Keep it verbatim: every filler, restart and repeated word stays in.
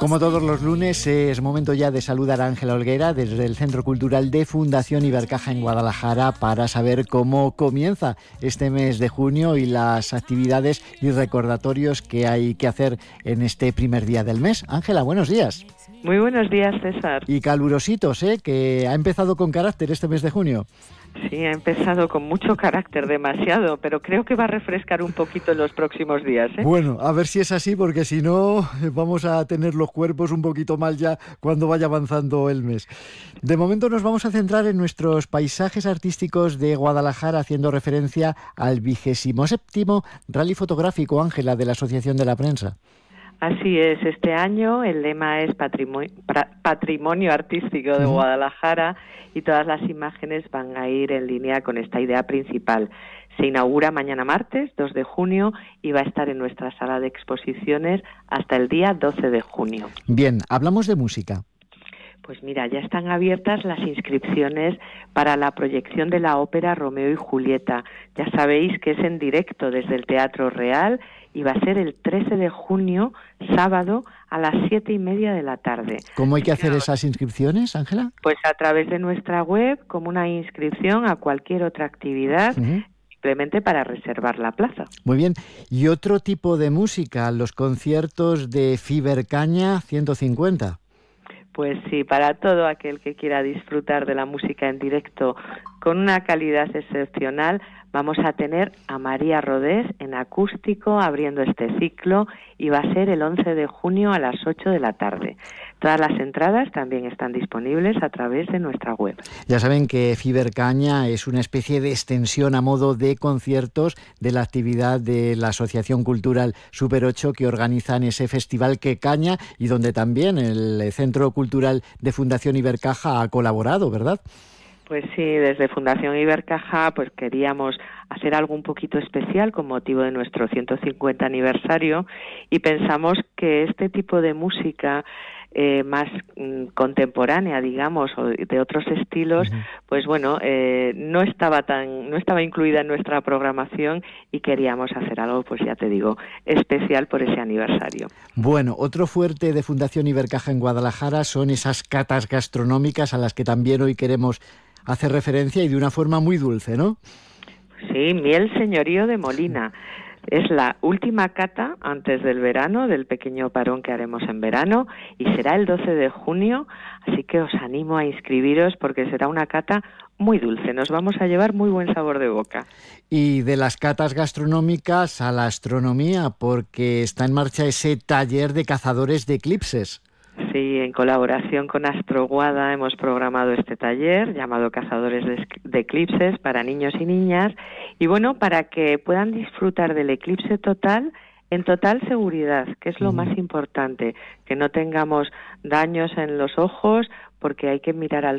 Como todos los lunes, es momento ya de saludar a Ángela Olguera desde el Centro Cultural de Fundación Ibercaja en Guadalajara para saber cómo comienza este mes de junio y las actividades y recordatorios que hay que hacer en este primer día del mes. Ángela, buenos días. Muy buenos días, César. Y calurositos, ¿eh? Que ha empezado con carácter este mes de junio. Sí, ha empezado con mucho carácter, demasiado, pero creo que va a refrescar un poquito en los próximos días, ¿eh? Bueno, a ver si es así, porque si no vamos a tener los cuerpos un poquito mal ya cuando vaya avanzando el mes. De momento nos vamos a centrar en nuestros paisajes artísticos de Guadalajara, haciendo referencia al vigésimo séptimo Rally Fotográfico, Ángela, de la Asociación de la Prensa. Así es, este año el lema es Patrimonio, Patrimonio Artístico de Guadalajara y todas las imágenes van a ir en línea con esta idea principal. Se inaugura mañana martes, dos de junio, y va a estar en nuestra sala de exposiciones hasta el día doce de junio. Bien, hablamos de música. Pues mira, ya están abiertas las inscripciones para la proyección de la ópera Romeo y Julieta. Ya sabéis que es en directo desde el Teatro Real y va a ser el trece de junio, sábado, a las siete y media de la tarde. ¿Cómo hay que hacer esas inscripciones, Ángela? Pues a través de nuestra web, como una inscripción a cualquier otra actividad, uh-huh. simplemente para reservar la plaza. Muy bien. ¿Y otro tipo de música? Los conciertos de Fibercaña ciento cincuenta. Pues sí, para todo aquel que quiera disfrutar de la música en directo con una calidad excepcional, vamos a tener a María Rodés en acústico abriendo este ciclo y va a ser el once de junio a las ocho de la tarde. Todas las entradas también están disponibles a través de nuestra web. Ya saben que Fibercaña es una especie de extensión a modo de conciertos de la actividad de la Asociación Cultural Super ocho que organizan ese festival Que Caña y donde también el Centro Cultural de Fundación Ibercaja ha colaborado, ¿verdad? Pues sí, desde Fundación Ibercaja pues queríamos hacer algo un poquito especial con motivo de nuestro ciento cincuenta aniversario y pensamos que este tipo de música eh, más mm, contemporánea, digamos, o de otros estilos, uh-huh. pues bueno, eh, no estaba tan, no estaba incluida en nuestra programación y queríamos hacer algo, pues ya te digo, especial por ese aniversario. Bueno, otro fuerte de Fundación Ibercaja en Guadalajara son esas catas gastronómicas a las que también hoy queremos hacer referencia y de una forma muy dulce, ¿no? Sí, Miel Señorío de Molina. Es la última cata antes del verano, del pequeño parón que haremos en verano, y será el doce de junio, así que os animo a inscribiros porque será una cata muy dulce, nos vamos a llevar muy buen sabor de boca. Y de las catas gastronómicas a la astronomía, porque está en marcha ese taller de cazadores de eclipses. Sí, en colaboración con Astroguada hemos programado este taller llamado Cazadores de, de Eclipses para niños y niñas y bueno, para que puedan disfrutar del eclipse total en total seguridad, que es lo mm. más importante, que no tengamos daños en los ojos porque hay que mirar al